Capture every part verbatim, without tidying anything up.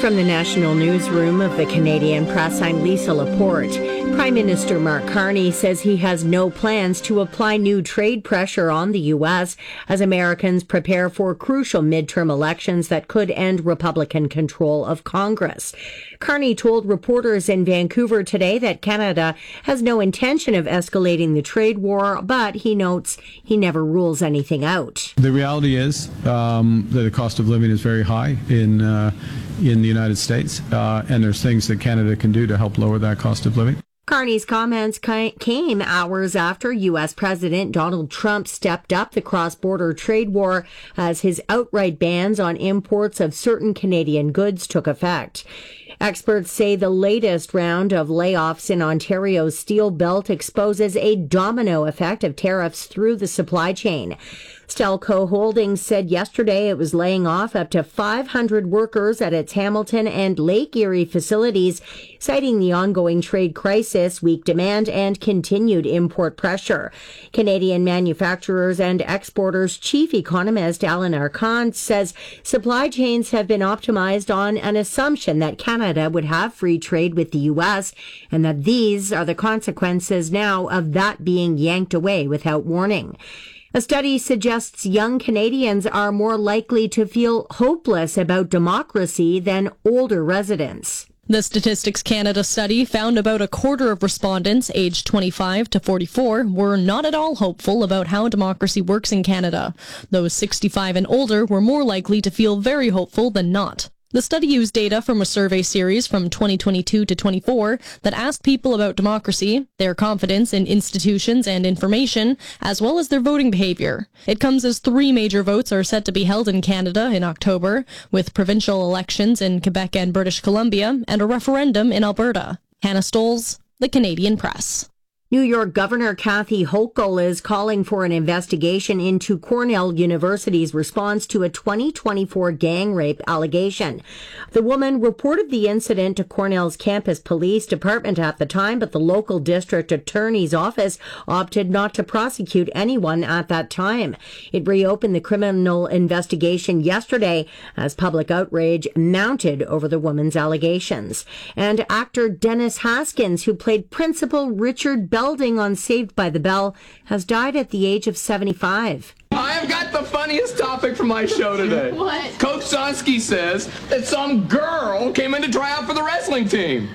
From the National Newsroom of the Canadian Press, I'm Lisa Laporte. Prime Minister Mark Carney says he has no plans to apply new trade pressure on the U S as Americans prepare for crucial midterm elections that could end Republican control of Congress. Carney told reporters in Vancouver today that Canada has no intention of escalating the trade war, but he notes he never rules anything out. The reality is um, that the cost of living is very high in uh, in the United States, uh, and there's things that Canada can do to help lower that cost of living. Carney's comments came hours after U S President Donald Trump stepped up the cross-border trade war as his outright bans on imports of certain Canadian goods took effect. Experts say the latest round of layoffs in Ontario's steel belt exposes a domino effect of tariffs through the supply chain. Stelco Holdings said yesterday it was laying off up to five hundred workers at its Hamilton and Lake Erie facilities, citing the ongoing trade crisis, weak demand, and continued import pressure. Canadian manufacturers and exporters chief economist Alan Arcand says supply chains have been optimized on an assumption that Canada would have free trade with the U S, and that these are the consequences now of that being yanked away without warning. A study suggests young Canadians are more likely to feel hopeless about democracy than older residents. The Statistics Canada study found about a quarter of respondents aged twenty-five to forty-four were not at all hopeful about how democracy works in Canada. Those sixty-five and older were more likely to feel very hopeful than not. The study used data from a survey series from twenty twenty-two to twenty-four that asked people about democracy, their confidence in institutions and information, as well as their voting behavior. It comes as three major votes are set to be held in Canada in October, with provincial elections in Quebec and British Columbia, and a referendum in Alberta. Hannah Stolz, The Canadian Press. New York Governor Kathy Hochul is calling for an investigation into Cornell University's response to a twenty twenty-four gang rape allegation. The woman reported the incident to Cornell's campus police department at the time, but the local district attorney's office opted not to prosecute anyone at that time. It reopened the criminal investigation yesterday as public outrage mounted over the woman's allegations. And actor Dennis Haskins, who played Principal Richard Bell on Saved by the Bell, has died at the age of seventy-five. I've got the funniest topic for my show today. What? Coach Sonsky says that some girl came in to try out for the wrestling team.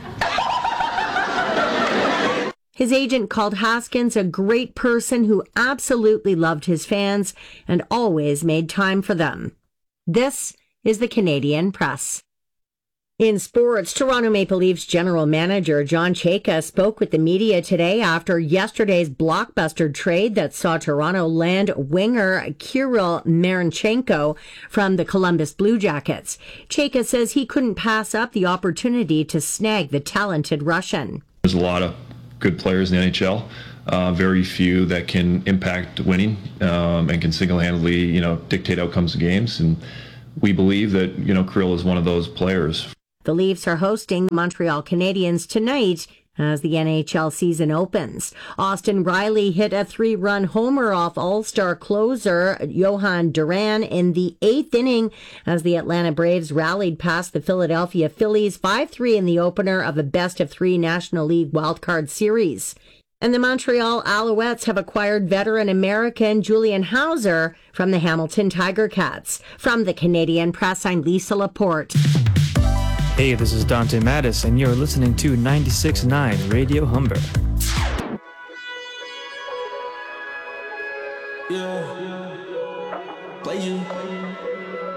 His agent called Haskins a great person who absolutely loved his fans and always made time for them. This is the Canadian Press. In sports, Toronto Maple Leafs general manager John Chayka spoke with the media today after yesterday's blockbuster trade that saw Toronto land winger Kirill Marinchenko from the Columbus Blue Jackets. Chayka says he couldn't pass up the opportunity to snag the talented Russian. There's a lot of good players in the N H L. Uh, very few that can impact winning um, and can single-handedly, you know, dictate outcomes of games. And we believe that, you know, Kirill is one of those players. The Leafs are hosting the Montreal Canadiens tonight as the N H L season opens. Austin Riley hit a three-run homer off All-Star closer Johan Duran in the eighth inning as the Atlanta Braves rallied past the Philadelphia Phillies five three in the opener of a best-of-three National League wildcard series. And the Montreal Alouettes have acquired veteran American Julian Hauser from the Hamilton Tiger Cats. From the Canadian Press, I'm Lisa Laporte. Hey, this is Dante Mattis, and you're listening to ninety-six point nine Radio Humber. Yeah, play you.